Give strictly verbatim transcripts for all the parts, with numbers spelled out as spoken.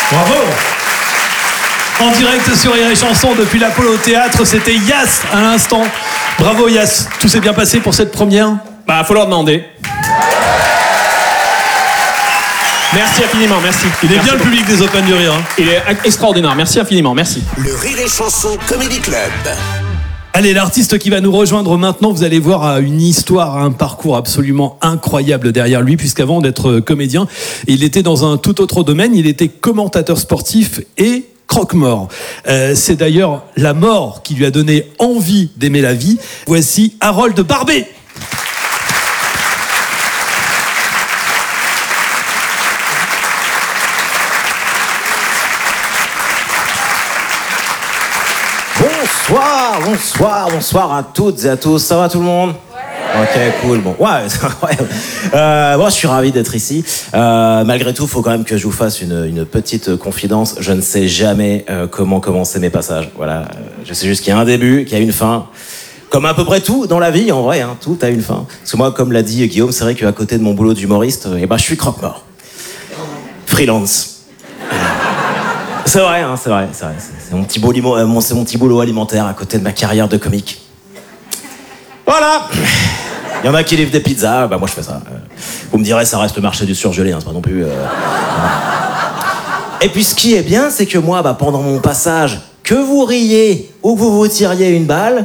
Bravo. En direct sur Rire et Chanson depuis l'Apollo Théâtre, c'était Yass à l'instant. Bravo Yass, tout s'est bien passé pour cette première? Bah, faut leur demander. Merci infiniment, merci. Il est merci bien beaucoup. le public des Open du Rire. Hein. Il est extraordinaire, merci infiniment, merci. Le Rire et Chanson Comedy Club. Allez, l'artiste qui va nous rejoindre maintenant, vous allez voir une histoire, un parcours absolument incroyable derrière lui, puisqu'avant d'être comédien, il était dans un tout autre domaine, il était commentateur sportif et croque-mort. Euh, c'est d'ailleurs la mort qui lui a donné envie d'aimer la vie. Voici Harold Barbet. Bonsoir, bonsoir, bonsoir à toutes et à tous. Ça va tout le monde? Ouais. Ok, cool. Bon, ouais, ouais. Euh, moi, je suis ravi d'être ici. Euh, malgré tout, il faut quand même que je vous fasse une, une petite confidence. Je ne sais jamais euh, comment commencer mes passages. Voilà, je sais juste qu'il y a un début, qu'il y a une fin. Comme à peu près tout dans la vie, en vrai, hein, tout a une fin. Parce que moi, comme l'a dit Guillaume, c'est vrai qu'à côté de mon boulot d'humoriste, eh ben, je suis croque-mort. Freelance. C'est vrai, hein, c'est vrai, c'est vrai. C'est mon petit boulot, euh, mon, c'est mon petit boulot alimentaire à côté de ma carrière de comique. Voilà. Il y en a qui livrent des pizzas, bah moi je fais ça. Euh, vous me direz, ça reste le marché du surgelé, hein, c'est pas non plus. Euh... Et puis ce qui est bien, c'est que moi, bah, pendant mon passage, que vous riez ou que vous vous tiriez une balle,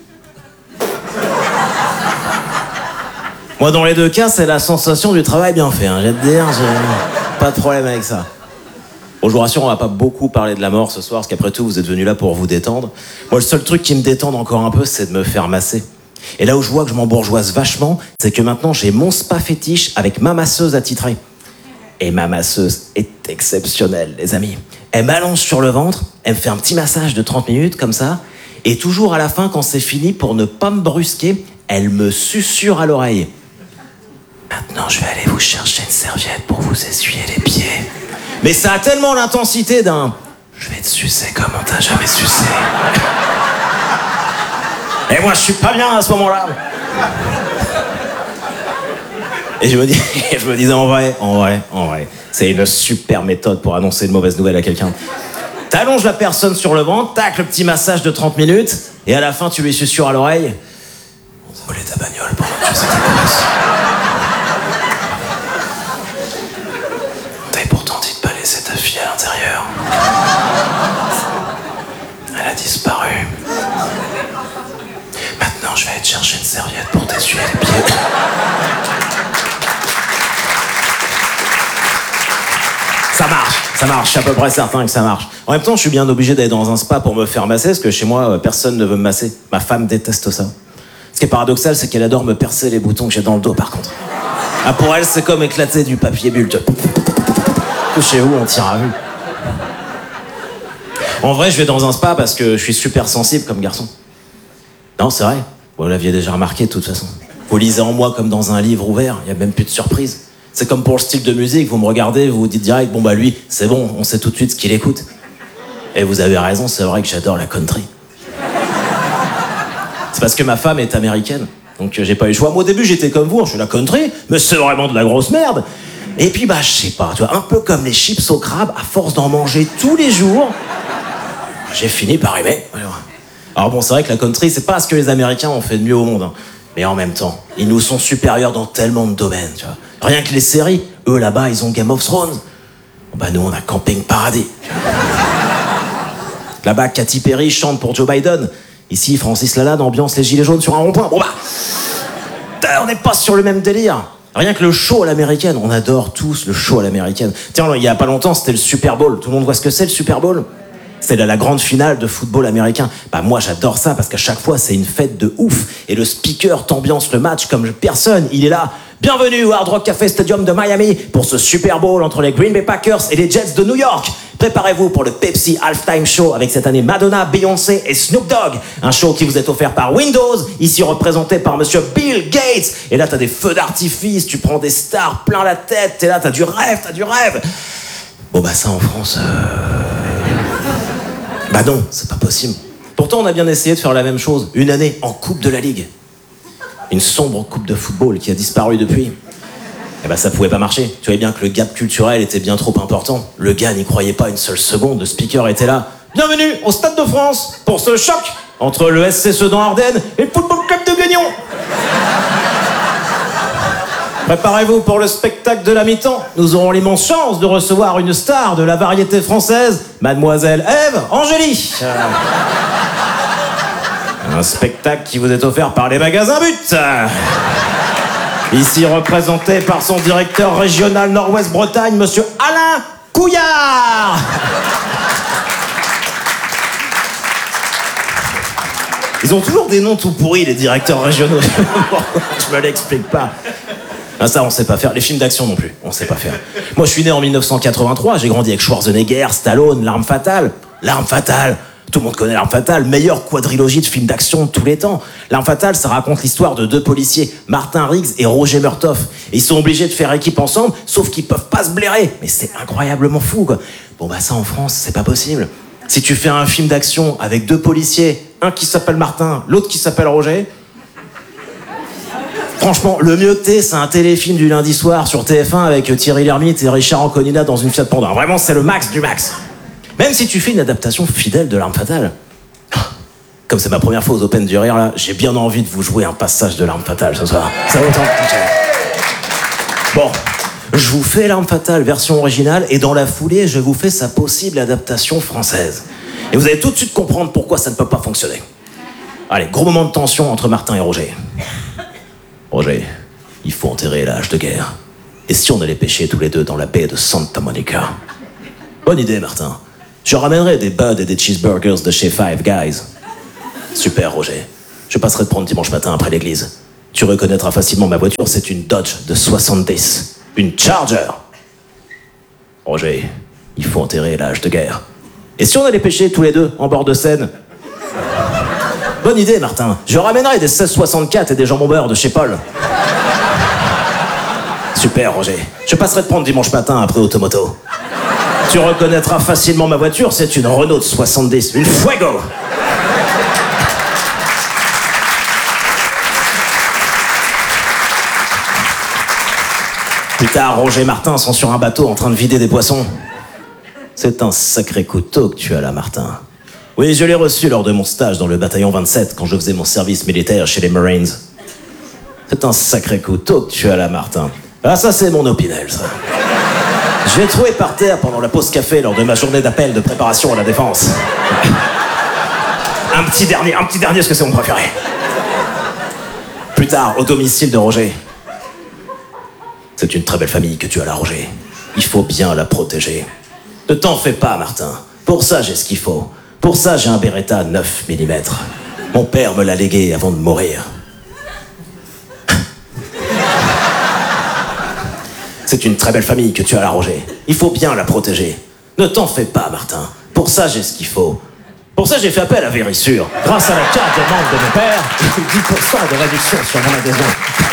moi dans les deux cas, c'est la sensation du travail bien fait. Hein, j'ai de dire, j'ai pas de problème avec ça. Bon, je vous rassure, on va pas beaucoup parler de la mort ce soir, parce qu'après tout, vous êtes venus là pour vous détendre. Moi, le seul truc qui me détende encore un peu, c'est de me faire masser. Et là où je vois que je m'embourgeoise vachement, c'est que maintenant, j'ai mon spa fétiche avec ma masseuse attitrée. Et ma masseuse est exceptionnelle, les amis. Elle m'allonge sur le ventre, elle me fait un petit massage de trente minutes, comme ça, et toujours à la fin, quand c'est fini, pour ne pas me brusquer, elle me susurre à l'oreille. Maintenant, je vais aller vous chercher une serviette pour vous essuyer les pieds. Mais ça a tellement l'intensité d'un « je vais te sucer comme on t'a jamais sucé ». Et moi, je suis pas bien à ce moment-là. Et je me dis, je me disais en vrai, en vrai, en vrai, c'est une super méthode pour annoncer une mauvaise nouvelle à quelqu'un. T'allonges la personne sur le ventre, tac, le petit massage de trente minutes, et à la fin, tu lui susurres à l'oreille « on t'a volé ta bagnole pendant que tu faisais tes courses. » C'est ta fille à l'intérieur. Elle a disparu. Maintenant, je vais aller te chercher une serviette pour t'essuyer les pieds. Ça marche, ça marche, je suis à peu près certain que ça marche. En même temps, je suis bien obligé d'aller dans un spa pour me faire masser, parce que chez moi, personne ne veut me masser. Ma femme déteste ça. Ce qui est paradoxal, c'est qu'elle adore me percer les boutons que j'ai dans le dos, par contre. Ah, pour elle, c'est comme éclater du papier bulle. Chez vous, on tire à vue. En vrai, je vais dans un spa parce que je suis super sensible comme garçon. Non, c'est vrai. Vous l'aviez déjà remarqué de toute façon. Vous lisez en moi comme dans un livre ouvert, il n'y a même plus de surprise. C'est comme pour le style de musique, vous me regardez, vous vous dites direct, bon bah lui, c'est bon, on sait tout de suite ce qu'il écoute. Et vous avez raison, c'est vrai que j'adore la country. C'est parce que ma femme est américaine, donc j'ai pas eu le choix. Moi au début j'étais comme vous, je suis la country, mais c'est vraiment de la grosse merde. Et puis, bah, je sais pas, tu vois, un peu comme les chips au crabe, à force d'en manger tous les jours, j'ai fini par aimer. Alors bon, c'est vrai que la country, c'est pas ce que les Américains ont fait de mieux au monde, hein. Mais en même temps, ils nous sont supérieurs dans tellement de domaines, tu vois. Rien que les séries, eux, là-bas, ils ont Game of Thrones. Bon, bah, nous, on a Camping Paradis. Là-bas, Katy Perry chante pour Joe Biden. Ici, Francis Lalanne ambiance les gilets jaunes sur un rond-point. Bon, bah, on n'est pas sur le même délire. Rien que le show à l'américaine, on adore tous le show à l'américaine. Tiens, il y a pas longtemps, c'était le Super Bowl. Tout le monde voit ce que c'est, le Super Bowl? C'était la, la grande finale de football américain. Bah moi, j'adore ça parce qu'à chaque fois, c'est une fête de ouf. Et le speaker t'ambiance le match comme personne. Il est là. Bienvenue au Hard Rock Café Stadium de Miami pour ce Super Bowl entre les Green Bay Packers et les Jets de New York. Préparez-vous pour le Pepsi Halftime Show avec cette année Madonna, Beyoncé et Snoop Dogg. Un show qui vous est offert par Windows, ici représenté par monsieur Bill Gates. Et là, t'as des feux d'artifice, tu prends des stars plein la tête. T'es là, t'as du rêve, t'as du rêve. Bon bah ça en France... Euh... Bah non, c'est pas possible. Pourtant, on a bien essayé de faire la même chose. Une année en Coupe de la Ligue. Une sombre coupe de football qui a disparu depuis. Eh ben ça pouvait pas marcher. Tu voyais bien que le gap culturel était bien trop important. Le gars n'y croyait pas une seule seconde. Le speaker était là. Bienvenue au Stade de France pour ce choc entre le S C Sedan-Ardennes et le Football Club de Guignon. Préparez-vous pour le spectacle de la mi-temps. Nous aurons l'immense chance de recevoir une star de la variété française, Mademoiselle Ève Angélie. Un spectacle qui vous est offert par les magasins But. Ici représenté par son directeur régional Nord-Ouest Bretagne, monsieur Alain Couillard. Ils ont toujours des noms tout pourris, les directeurs régionaux. Je me l'explique pas. Ah, ça, on sait pas faire. Les films d'action non plus, on sait pas faire. Moi, je suis né en mille neuf cent quatre-vingt-trois, j'ai grandi avec Schwarzenegger, Stallone, L'Arme Fatale. L'Arme Fatale, tout le monde connaît L'Arme Fatale, meilleure quadrilogie de films d'action de tous les temps. L'Arme Fatale, ça raconte l'histoire de deux policiers, Martin Riggs et Roger Murtaugh. Et ils sont obligés de faire équipe ensemble, sauf qu'ils peuvent pas se blairer. Mais c'est incroyablement fou, quoi. Bon, bah ça, en France, c'est pas possible. Si tu fais un film d'action avec deux policiers, un qui s'appelle Martin, l'autre qui s'appelle Roger... Franchement, le mieux que t'es, c'est un téléfilm du lundi soir sur T F un avec Thierry Lhermitte et Richard Anconina dans une Fiat Panda. Vraiment, c'est le max du max. Même si tu fais une adaptation fidèle de L'Arme Fatale. Comme c'est ma première fois aux Open du Rire, là, j'ai bien envie de vous jouer un passage de L'Arme Fatale ce soir. Ça vaut autant. Bon, je vous fais L'Arme Fatale version originale et dans la foulée, je vous fais sa possible adaptation française. Et vous allez tout de suite comprendre pourquoi ça ne peut pas fonctionner. Allez, gros moment de tension entre Martin et Roger. Roger, il faut enterrer l'âge de guerre. Et si on allait pêcher tous les deux dans la baie de Santa Monica? Bonne idée, Martin. Je ramènerai des buds et des cheeseburgers de chez Five Guys. Super, Roger. Je passerai te prendre dimanche matin après l'église. Tu reconnaîtras facilement ma voiture, c'est une Dodge de soixante-dix. Une Charger. Roger, il faut enterrer l'âge de guerre. Et si on allait pêcher tous les deux en bord de Seine? Bonne idée, Martin. Je ramènerai des seize soixante-quatre et des jambons beurre de chez Paul. Super, Roger. Je passerai te prendre dimanche matin après Automoto. Tu reconnaîtras facilement ma voiture, c'est une Renault de soixante-dix. Une Fuego. Plus tard, Roger et Martin sont sur un bateau en train de vider des poissons. C'est un sacré couteau que tu as là, Martin. Oui, je l'ai reçu lors de mon stage dans le bataillon vingt-sept quand je faisais mon service militaire chez les Marines. C'est un sacré couteau que tu as là, Martin. Ah, ça, c'est mon Opinel, ça. Je l'ai trouvé par terre pendant la pause café lors de ma journée d'appel de préparation à la défense. Un petit dernier, un petit dernier, parce que c'est mon préféré. Plus tard, au domicile de Roger. C'est une très belle famille que tu as là, Roger. Il faut bien la protéger. Ne t'en fais pas, Martin. Pour ça, j'ai ce qu'il faut. Pour ça, j'ai un Beretta neuf millimètres. Mon père me l'a légué avant de mourir. C'est une très belle famille que tu as là, Roger. Il faut bien la protéger. Ne t'en fais pas, Martin. Pour ça, j'ai ce qu'il faut. Pour ça, j'ai fait appel à Vérissure. Grâce à la carte de membre de mon père, j'ai dix pour cent de réduction sur mon adhésion.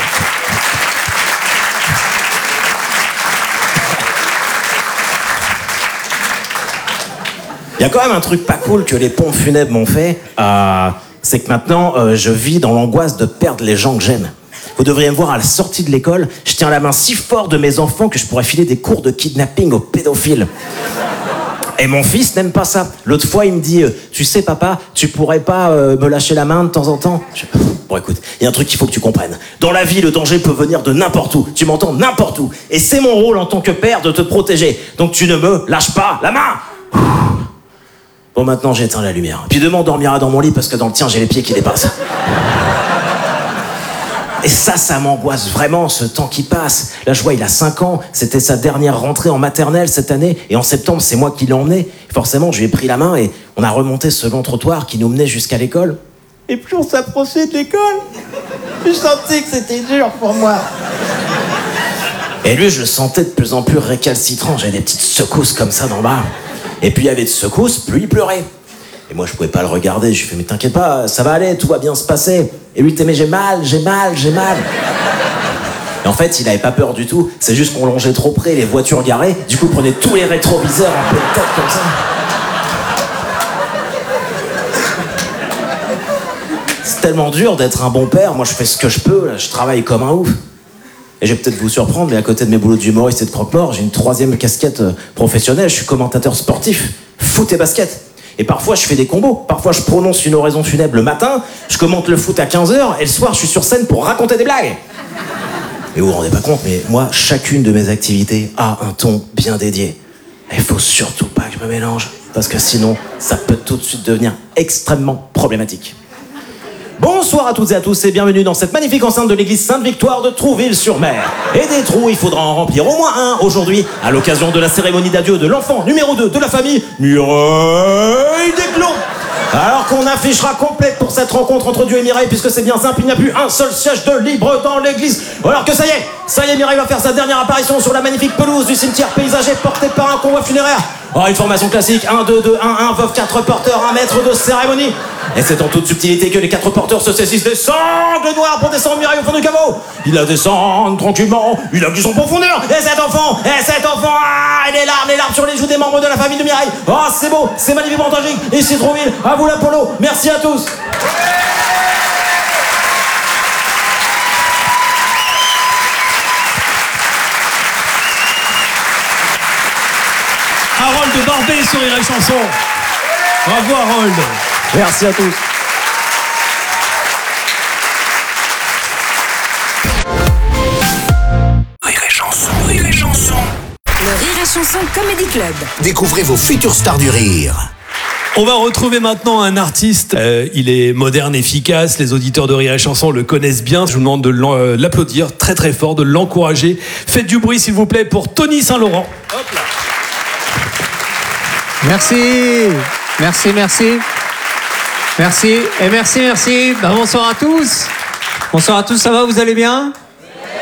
Il y a quand même un truc pas cool que les pompes funèbres m'ont fait, euh, c'est que maintenant, euh, je vis dans l'angoisse de perdre les gens que j'aime. Vous devriez me voir à la sortie de l'école, je tiens la main si fort de mes enfants que je pourrais filer des cours de kidnapping aux pédophiles. Et mon fils n'aime pas ça. L'autre fois, il me dit, euh, tu sais papa, tu pourrais pas euh, me lâcher la main de temps en temps? Je... Bon écoute, il y a un truc qu'il faut que tu comprennes. Dans la vie, le danger peut venir de n'importe où. Tu m'entends? N'importe où. Et c'est mon rôle en tant que père de te protéger. Donc tu ne me lâches pas la main. Bon, maintenant, j'ai éteint la lumière. Puis demain, on dormira dans mon lit parce que dans le tien, j'ai les pieds qui dépassent. Et ça, ça m'angoisse vraiment, ce temps qui passe. Là, je vois, il a cinq ans. C'était sa dernière rentrée en maternelle cette année. Et en septembre, c'est moi qui l'ai emmené. Forcément, je lui ai pris la main et on a remonté ce long trottoir qui nous menait jusqu'à l'école. Et plus on s'approchait de l'école, plus je sentais que c'était dur pour moi. Et lui, je le sentais de plus en plus récalcitrant. J'avais des petites secousses comme ça d'en bas. Et puis il y avait de secousses, plus il pleurait. Et moi je pouvais pas le regarder, je lui fais mais t'inquiète pas, ça va aller, tout va bien se passer. Et lui il était mais j'ai mal, j'ai mal, j'ai mal. Et en fait il avait pas peur du tout, c'est juste qu'on longeait trop près, les voitures garées, du coup il prenait tous les rétroviseurs en pleine tête comme ça. C'est tellement dur d'être un bon père, moi je fais ce que je peux, là, je travaille comme un ouf. Et je vais peut-être vous surprendre, mais à côté de mes boulots d'humoriste et de croque-mort, j'ai une troisième casquette euh, professionnelle. Je suis commentateur sportif, foot et basket. Et parfois, je fais des combos. Parfois, je prononce une oraison funèbre le matin, je commente le foot à quinze heures, et le soir, je suis sur scène pour raconter des blagues. Et vous vous rendez pas compte, mais moi, chacune de mes activités a un ton bien dédié. Il faut surtout pas que je me mélange, parce que sinon, ça peut tout de suite devenir extrêmement problématique. Bonsoir à toutes et à tous et bienvenue dans cette magnifique enceinte de l'église Sainte-Victoire de Trouville-sur-Mer. Et des trous, il faudra en remplir au moins un aujourd'hui, à l'occasion de la cérémonie d'adieu de l'enfant numéro deux de la famille, Mireille Desclos. Alors qu'on affichera complète pour cette rencontre entre Dieu et Mireille, puisque c'est bien simple, il n'y a plus un seul siège de libre dans l'église. Alors que ça y est, ça y est, Mireille va faire sa dernière apparition sur la magnifique pelouse du cimetière paysager porté par un convoi funéraire. Oh, une formation classique, un, deux, deux, un, un, veuf, quatre porteurs, un maître de cérémonie. Et c'est en toute subtilité que les quatre porteurs se saisissent des sangles noires pour descendre Mireille au fond du caveau. Il la descend tranquillement, il a vu son profondeur. Et cet enfant, et cet enfant, ah, et les larmes, les larmes sur les joues des membres de la famille de Mireille. Oh, c'est beau, c'est magnifiquement tragique. Ici Trouville, à vous l'Apollo, merci à tous. Harold Barbet sur Rire et Chanson. Bravo Harold. Merci à tous. Rire et Chanson, Rire et Chanson. Le Rire et Chanson Comedy Club. Découvrez vos futures stars du rire. On va retrouver maintenant un artiste. Euh, il est moderne, efficace. Les auditeurs de Rire et Chanson le connaissent bien. Je vous demande de l'en- euh, l'applaudir très très fort, de l'encourager. Faites du bruit s'il vous plaît pour Tony Saint-Laurent. Hop là. Merci, merci, merci. Merci, et merci, merci. Bah, bonsoir à tous. Bonsoir à tous, ça va, vous allez bien ?